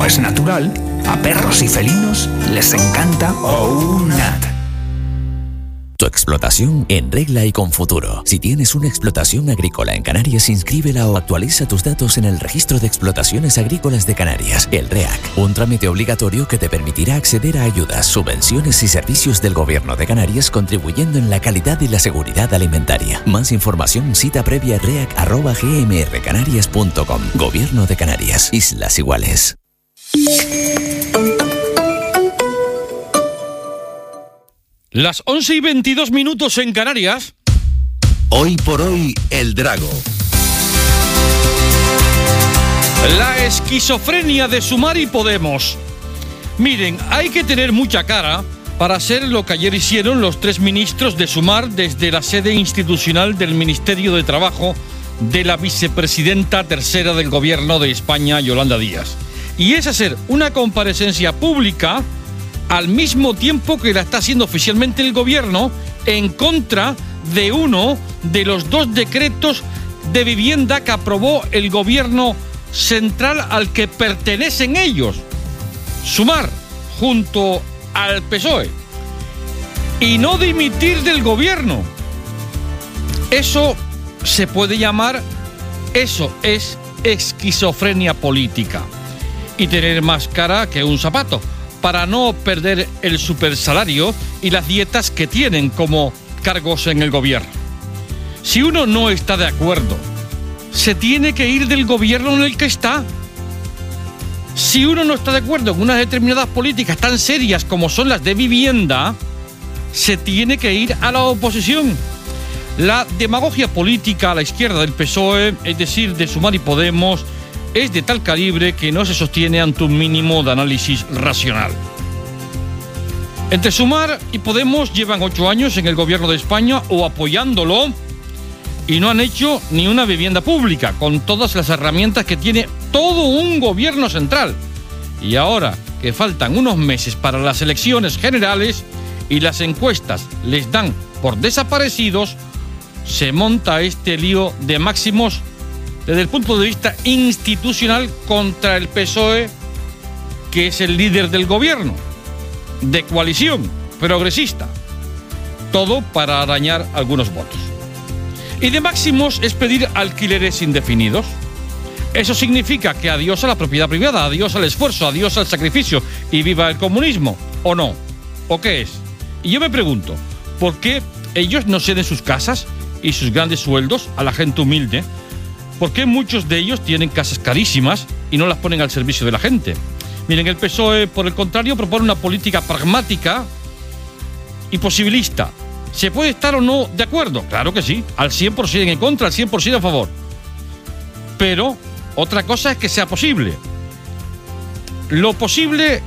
es natural, a perros y felinos les encanta OUNAT. Tu explotación en regla y con futuro. Si tienes una explotación agrícola en Canarias, inscríbela o actualiza tus datos en el Registro de Explotaciones Agrícolas de Canarias, el REAC. Un trámite obligatorio que te permitirá acceder a ayudas, subvenciones y servicios del Gobierno de Canarias, contribuyendo en la calidad y la seguridad alimentaria. Más información, cita previa reac@gmrcanarias.com. Gobierno de Canarias. Islas Iguales. Las 11:22 en Canarias. Hoy por hoy, el Drago. La esquizofrenia de Sumar y Podemos. Miren, hay que tener mucha cara para hacer lo que ayer hicieron los 3 ministros de Sumar desde la sede institucional del Ministerio de Trabajo de la vicepresidenta tercera del Gobierno de España, Yolanda Díaz. Y es hacer una comparecencia pública al mismo tiempo que la está haciendo oficialmente el Gobierno en contra de uno de los 2 decretos de vivienda que aprobó el Gobierno central al que pertenecen ellos, Sumar, junto al PSOE, y no dimitir del Gobierno. Eso se puede llamar, eso es esquizofrenia política, y tener más cara que un zapato, para no perder el supersalario y las dietas que tienen como cargos en el gobierno. Si uno no está de acuerdo, se tiene que ir del gobierno en el que está. Si uno no está de acuerdo en unas determinadas políticas tan serias como son las de vivienda, se tiene que ir a la oposición. La demagogia política a la izquierda del PSOE, es decir, de Sumar y Podemos, es de tal calibre que no se sostiene ante un mínimo de análisis racional. Entre Sumar y Podemos llevan 8 años en el Gobierno de España o apoyándolo y no han hecho ni una vivienda pública, con todas las herramientas que tiene todo un gobierno central. Y ahora que faltan unos meses para las elecciones generales y las encuestas les dan por desaparecidos, se monta este lío de máximos desde el punto de vista institucional contra el PSOE, que es el líder del gobierno, de coalición progresista. Todo para arañar algunos votos. Y de máximos es pedir alquileres indefinidos. Eso significa que adiós a la propiedad privada, adiós al esfuerzo, adiós al sacrificio y viva el comunismo, ¿o no? ¿O qué es? Y yo me pregunto, ¿por qué ellos no ceden sus casas y sus grandes sueldos a la gente humilde? ¿Por qué muchos de ellos tienen casas carísimas y no las ponen al servicio de la gente? Miren, el PSOE, por el contrario, propone una política pragmática y posibilista. ¿Se puede estar o no de acuerdo? Claro que sí, al 100% en contra, al 100% a favor. Pero otra cosa es que sea posible. Lo posible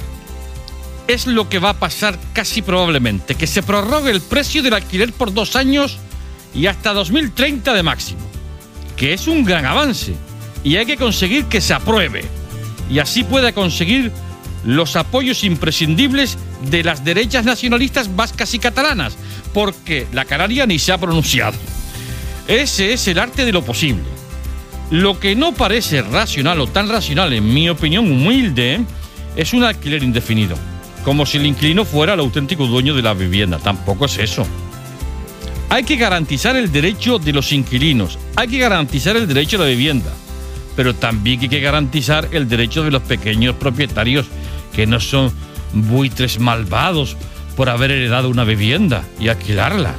es lo que va a pasar casi probablemente, que se prorrogue el precio del alquiler por 2 años y hasta 2030 de máximo, que es un gran avance y hay que conseguir que se apruebe y así pueda conseguir los apoyos imprescindibles de las derechas nacionalistas vascas y catalanas, porque la canaria ni se ha pronunciado. Ese es el arte de lo posible. Lo que no parece racional o tan racional, en mi opinión humilde, es un alquiler indefinido, como si el inquilino fuera el auténtico dueño de la vivienda. Tampoco es eso. Hay que garantizar el derecho de los inquilinos, hay que garantizar el derecho a la vivienda, pero también hay que garantizar el derecho de los pequeños propietarios que no son buitres malvados por haber heredado una vivienda y alquilarla.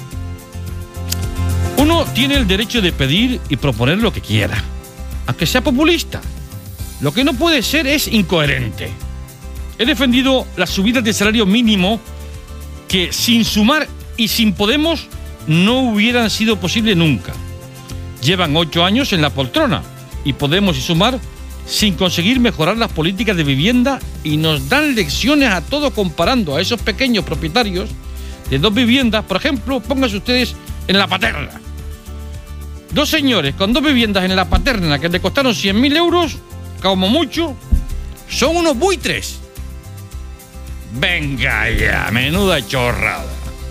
Uno tiene el derecho de pedir y proponer lo que quiera, aunque sea populista. Lo que no puede ser es incoherente. He defendido las subidas de salario mínimo que sin Sumar y sin Podemos no hubieran sido posible nunca. Llevan 8 años en la poltrona y Podemos y Sumar sin conseguir mejorar las políticas de vivienda y nos dan lecciones a todos comparando a esos pequeños propietarios de 2 viviendas. Por ejemplo, pónganse ustedes en La Paterna. 2 señores con 2 viviendas en La Paterna que le costaron 100.000 euros, como mucho, son unos buitres. Venga ya, menuda chorrada.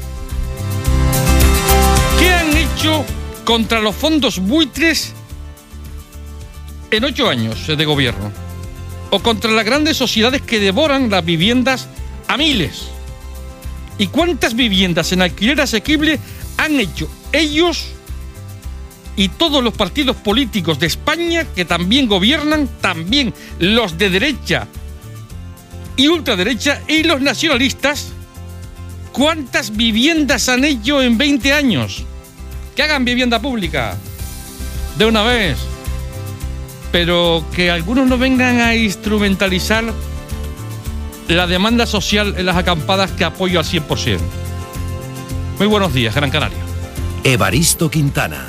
¿Qué han hecho contra los fondos buitres en 8 años de gobierno? o contra las grandes sociedades que devoran las viviendas a miles. ¿Y cuántas viviendas en alquiler asequible han hecho ellos y todos los partidos políticos de España que también gobiernan, también los de derecha y ultraderecha y los nacionalistas? ¿Cuántas viviendas han hecho en 20 años? Que hagan vivienda pública de una vez, pero que algunos no vengan a instrumentalizar la demanda social en las acampadas que apoyo al 100%. Muy buenos días, Gran Canaria. Evaristo Quintana.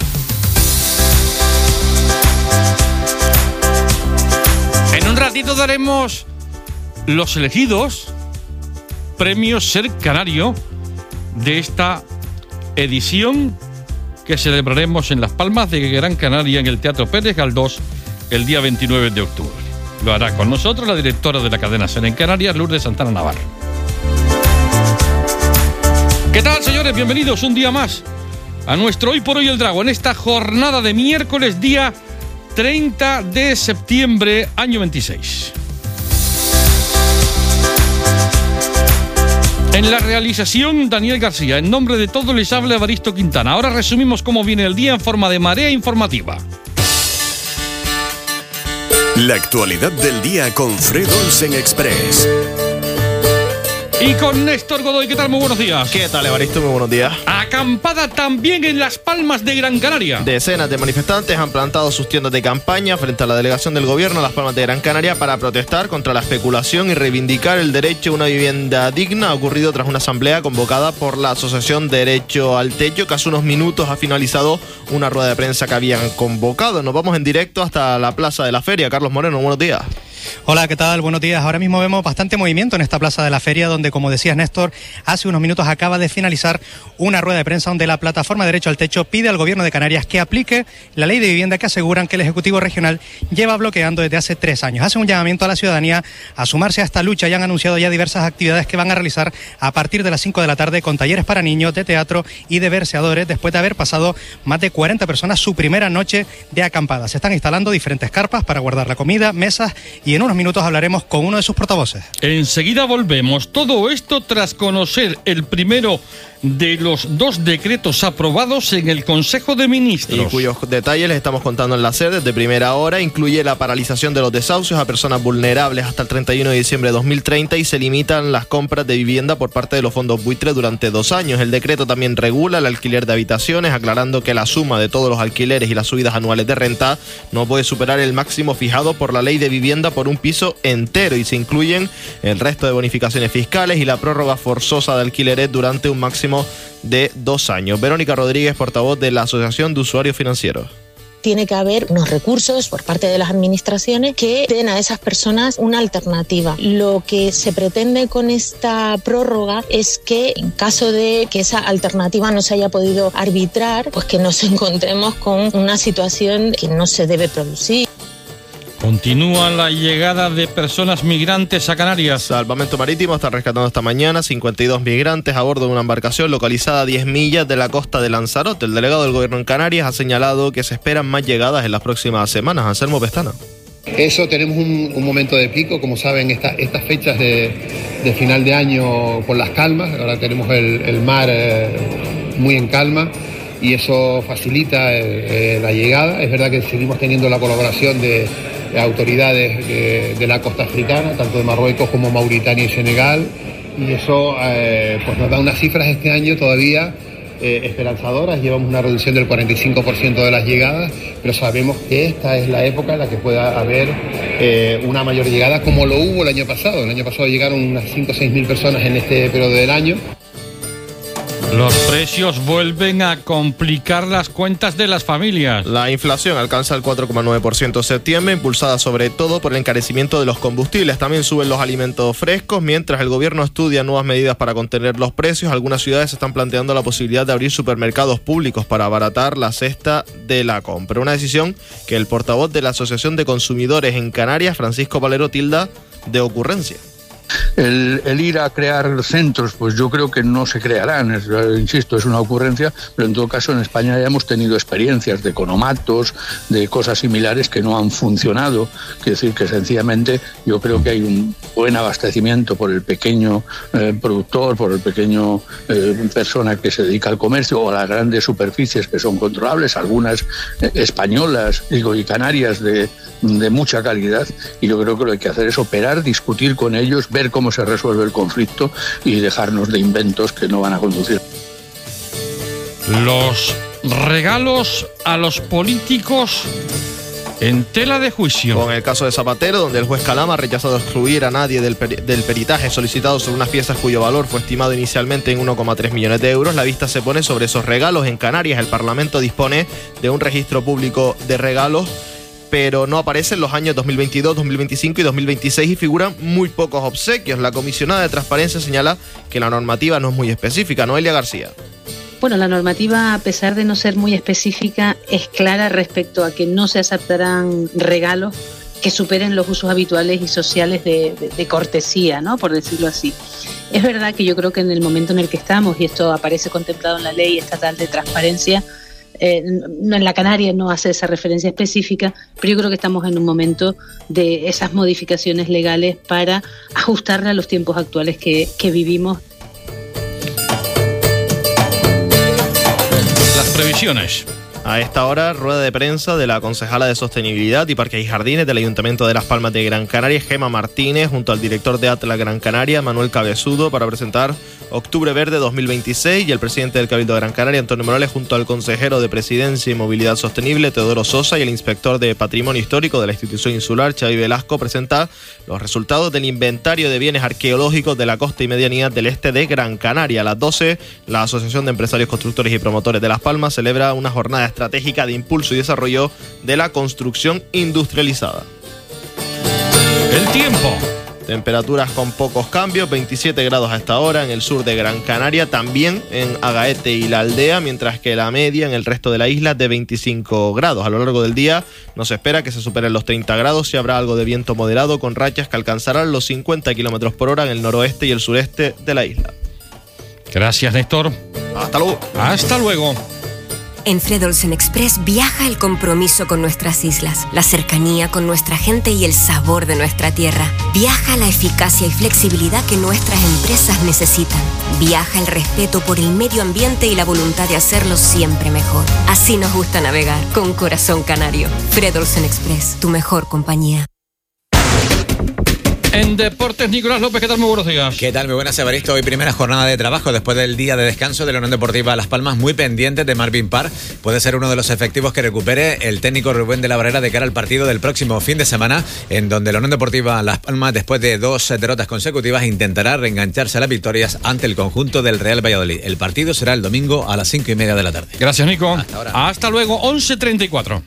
En un ratito daremos los elegidos premios Ser Canario de esta edición que celebraremos en Las Palmas de Gran Canaria en el Teatro Pérez Galdós el día 29 de octubre. Lo hará con nosotros la directora de la cadena SER en Canarias, Lourdes Santana Navarro. ¿Qué tal, señores? Bienvenidos un día más a nuestro Hoy por Hoy el Drago, en esta jornada de miércoles, día 30 de septiembre, año 26. En la realización, Daniel García. En nombre de todos les habla Evaristo Quintana. Ahora resumimos cómo viene el día en forma de marea informativa. La actualidad del día con Fred Olsen Express. Y con Néstor Godoy. ¿Qué tal? Muy buenos días. ¿Qué tal, Evaristo? Muy buenos días. Acampada también en Las Palmas de Gran Canaria. Decenas de manifestantes han plantado sus tiendas de campaña frente a la delegación del gobierno en Las Palmas de Gran Canaria para protestar contra la especulación y reivindicar el derecho a una vivienda digna. Ha ocurrido tras una asamblea convocada por la Asociación Derecho al Techo, que hace unos minutos ha finalizado una rueda de prensa que habían convocado. Nos vamos en directo hasta la Plaza de la Feria. Carlos Moreno, buenos días. Hola, ¿qué tal? Buenos días. Ahora mismo vemos bastante movimiento en esta Plaza de la Feria, donde, como decías, Néstor, hace unos minutos acaba de finalizar una rueda de prensa donde la plataforma Derecho al Techo pide al Gobierno de Canarias que aplique la ley de vivienda que aseguran que el Ejecutivo Regional lleva bloqueando desde hace 3 años. Hace un llamamiento a la ciudadanía a sumarse a esta lucha y han anunciado ya diversas actividades que van a realizar a partir de las 5 de la tarde con talleres para niños, de teatro y de verseadores, después de haber pasado más de 40 personas su primera noche de acampada. Se están instalando diferentes carpas para guardar la comida, mesas, y en unos minutos hablaremos con uno de sus portavoces. Enseguida volvemos. Todo esto tras conocer el primero de los 2 decretos aprobados en el Consejo de Ministros. Y cuyos detalles les estamos contando en la SER desde primera hora. Incluye la paralización de los desahucios a personas vulnerables hasta el 31 de diciembre de 2030 y se limitan las compras de vivienda por parte de los fondos buitres durante 2 años. El decreto también regula el alquiler de habitaciones, aclarando que la suma de todos los alquileres y las subidas anuales de renta no puede superar el máximo fijado por la ley de vivienda por un piso entero, y se incluyen el resto de bonificaciones fiscales y la prórroga forzosa de alquileres durante un máximo de 2 años. Verónica Rodríguez, portavoz de la Asociación de Usuarios Financieros. Tiene que haber unos recursos por parte de las administraciones que den a esas personas una alternativa. Lo que se pretende con esta prórroga es que, en caso de que esa alternativa no se haya podido arbitrar, pues que nos encontremos con una situación que no se debe producir. Continúa la llegada de personas migrantes a Canarias. Salvamento Marítimo está rescatando esta mañana 52 migrantes a bordo de una embarcación localizada a 10 millas de la costa de Lanzarote. El delegado del gobierno en Canarias ha señalado que se esperan más llegadas en las próximas semanas. Anselmo Pestana. Eso, tenemos un momento de pico, como saben, estas fechas de final de año con las calmas. Ahora tenemos el mar muy en calma y eso facilita la llegada. Es verdad que seguimos teniendo la colaboración de autoridades de la costa africana, tanto de Marruecos como Mauritania y Senegal, y eso pues nos da unas cifras este año todavía esperanzadoras. Llevamos una reducción del 45% de las llegadas, pero sabemos que esta es la época en la que pueda haber una mayor llegada, como lo hubo el año pasado. El año pasado llegaron unas 5 o 6 mil personas en este periodo del año. Los precios vuelven a complicar las cuentas de las familias. La inflación alcanza el 4,9% en septiembre, impulsada sobre todo por el encarecimiento de los combustibles. También suben los alimentos frescos. Mientras el gobierno estudia nuevas medidas para contener los precios, algunas ciudades están planteando la posibilidad de abrir supermercados públicos para abaratar la cesta de la compra. Una decisión que el portavoz de la Asociación de Consumidores en Canarias, Francisco Valero, tilda de ocurrencia. El ir a crear centros, pues yo creo que no se crearán, insisto, es una ocurrencia, pero en todo caso en España ya hemos tenido experiencias de economatos, de cosas similares que no han funcionado. Quiero decir que sencillamente yo creo que hay un buen abastecimiento por el pequeño productor, por el pequeño persona que se dedica al comercio, o a las grandes superficies que son controlables, algunas españolas, digo, y canarias de mucha calidad, y yo creo que lo que hay que hacer es operar, discutir con ellos, ver cómo se resuelve el conflicto y dejarnos de inventos que no van a conducir. Los regalos a los políticos en tela de juicio. Con el caso de Zapatero, donde el juez Calama ha rechazado excluir a nadie del peritaje solicitado sobre unas piezas cuyo valor fue estimado inicialmente en 1,3 millones de euros, la vista se pone sobre esos regalos. En Canarias el Parlamento dispone de un registro público de regalos, pero no aparecen los años 2022, 2025 y 2026 y figuran muy pocos obsequios. La comisionada de Transparencia señala que la normativa no es muy específica. Noelia García. Bueno, la normativa, a pesar de no ser muy específica, es clara respecto a que no se aceptarán regalos que superen los usos habituales y sociales de cortesía, ¿no?, por decirlo así. Es verdad que yo creo que en el momento en el que estamos, y esto aparece contemplado en la Ley Estatal de Transparencia, en la Canaria no hace esa referencia específica, pero yo creo que estamos en un momento de esas modificaciones legales para ajustarla a los tiempos actuales que vivimos. Las previsiones. A esta hora, rueda de prensa de la concejala de Sostenibilidad y Parques y Jardines del Ayuntamiento de Las Palmas de Gran Canaria, Gemma Martínez, junto al director de Atlas Gran Canaria, Manuel Cabezudo, para presentar Octubre Verde 2026, y el presidente del Cabildo de Gran Canaria, Antonio Morales, junto al consejero de Presidencia y Movilidad Sostenible, Teodoro Sosa, y el inspector de Patrimonio Histórico de la institución insular, Xavi Velasco, presenta los resultados del inventario de bienes arqueológicos de la costa y medianías del este de Gran Canaria. A las 12, la Asociación de Empresarios Constructores y Promotores de Las Palmas celebra una jornada estratégica de impulso y desarrollo de la construcción industrializada. El tiempo. Temperaturas con pocos cambios, 27 grados a esta hora en el sur de Gran Canaria, también en Agaete y La Aldea, mientras que la media en el resto de la isla es de 25 grados. A lo largo del día no se espera que se superen los 30 grados y habrá algo de viento moderado con rachas que alcanzarán los 50 kilómetros por hora en el noroeste y el sureste de la isla. Gracias, Néstor. Hasta luego. Hasta luego. En Fred Olsen Express viaja el compromiso con nuestras islas, la cercanía con nuestra gente y el sabor de nuestra tierra. Viaja la eficacia y flexibilidad que nuestras empresas necesitan. Viaja el respeto por el medio ambiente y la voluntad de hacerlo siempre mejor. Así nos gusta navegar, con corazón canario. Fred Olsen Express, tu mejor compañía. En Deportes, Nicolás López, ¿qué tal? Muy buenos días. ¿Qué tal? Muy buenas, Evaristo. Hoy primera jornada de trabajo después del día de descanso de la Unión Deportiva Las Palmas, muy pendientes de Marvin Parr. Puede ser uno de los efectivos que recupere el técnico Rubén de la Barrera de cara al partido del próximo fin de semana, en donde la Unión Deportiva Las Palmas, después de 2 derrotas consecutivas, intentará reengancharse a las victorias ante el conjunto del Real Valladolid. El partido será el domingo a las 5:30 de la tarde. Gracias, Nico. Hasta ahora. Hasta luego, 11:34.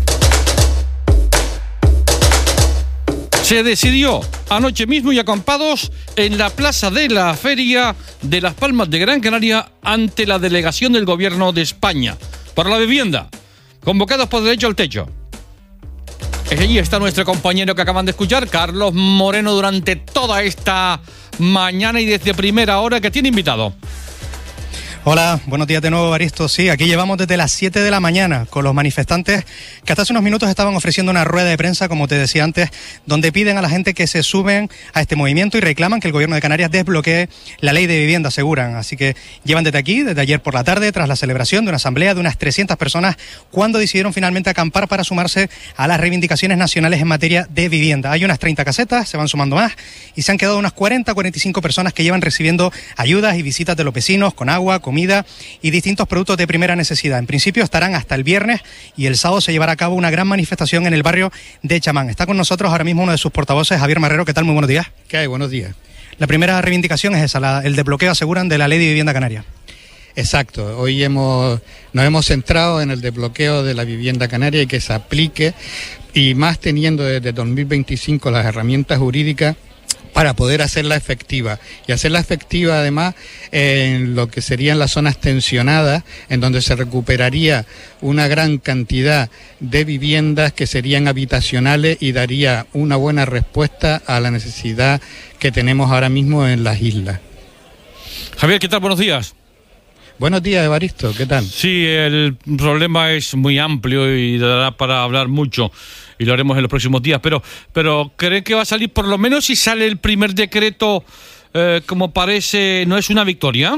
Se decidió anoche mismo y acampados en la plaza de la Feria de Las Palmas de Gran Canaria ante la delegación del Gobierno de España por la vivienda, convocados por Derecho al Techo. Allí está nuestro compañero que acaban de escuchar, Carlos Moreno, durante toda esta mañana y desde primera hora, que tiene invitado. Hola, buenos días de nuevo, Evaristo. Sí, aquí llevamos desde las 7 de la mañana con los manifestantes que hasta hace unos minutos estaban ofreciendo una rueda de prensa, como te decía antes, donde piden a la gente que se sumen a este movimiento y reclaman que el Gobierno de Canarias desbloquee la ley de vivienda, aseguran. Así que llevan desde aquí, desde ayer por la tarde, tras la celebración de una asamblea de unas 300 personas, cuando decidieron finalmente acampar para sumarse a las reivindicaciones nacionales en materia de vivienda. Hay unas 30 casetas, se van sumando más, y se han quedado unas 40-45 personas que llevan recibiendo ayudas y visitas de los vecinos con agua, comida y distintos productos de primera necesidad. En principio estarán hasta el viernes y el sábado se llevará a cabo una gran manifestación en el barrio de Chamán. Está con nosotros ahora mismo uno de sus portavoces, Javier Marrero. ¿Qué tal? Muy buenos días. ¿Qué hay? Buenos días. La primera reivindicación es esa, el desbloqueo, aseguran, de la Ley de Vivienda Canaria. Exacto. Hoy nos hemos centrado en el desbloqueo de la vivienda canaria y que se aplique, y más teniendo desde 2025 las herramientas jurídicas para poder hacerla efectiva. Y hacerla efectiva además en lo que serían las zonas tensionadas, en donde se recuperaría una gran cantidad de viviendas que serían habitacionales y daría una buena respuesta a la necesidad que tenemos ahora mismo en las islas. Javier, ¿qué tal? Buenos días. Buenos días, Evaristo, ¿qué tal? Sí, el problema es muy amplio y dará para hablar mucho y lo haremos en los próximos días, pero ¿creen que va a salir, por lo menos si sale el primer decreto, como parece, no es una victoria?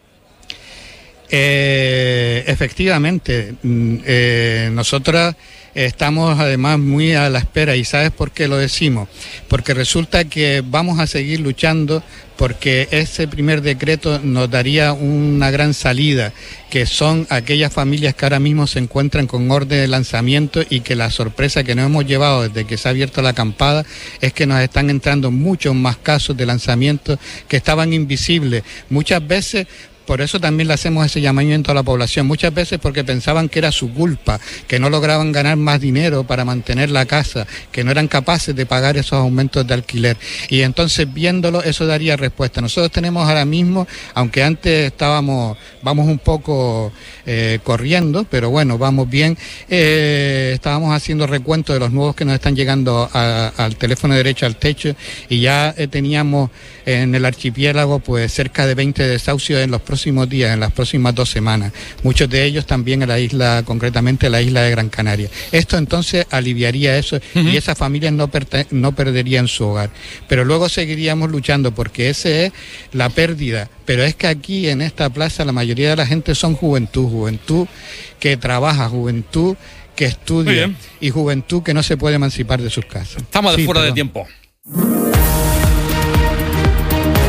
Efectivamente, nosotros estamos además muy a la espera, y ¿sabes por qué lo decimos? Porque resulta que vamos a seguir luchando porque ese primer decreto nos daría una gran salida, que son aquellas familias que ahora mismo se encuentran con orden de lanzamiento, y que la sorpresa que nos hemos llevado desde que se ha abierto la acampada es que nos están entrando muchos más casos de lanzamiento que estaban invisibles. Muchas veces, por eso también le hacemos ese llamamiento a la población, muchas veces porque pensaban que era su culpa, que no lograban ganar más dinero para mantener la casa, que no eran capaces de pagar esos aumentos de alquiler. Y entonces, viéndolo, eso daría respuesta. Nosotros tenemos ahora mismo, aunque antes vamos un poco corriendo, pero bueno, vamos bien, estábamos haciendo recuento de los nuevos que nos están llegando al teléfono derecho al techo, y ya teníamos en el archipiélago pues cerca de 20 desahucios en los próximos días, en las próximas 2 semanas, muchos de ellos también en la isla, concretamente la isla de Gran Canaria. Esto entonces aliviaría eso, y esas familias no perderían su hogar, pero luego seguiríamos luchando, porque esa es la pérdida. Pero es que aquí en esta plaza la mayoría de la gente son juventud que trabaja, juventud que estudia y juventud que no se puede emancipar de sus casas. Estamos fuera de tiempo.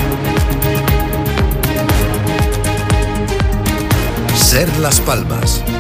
Ser Las Palmas.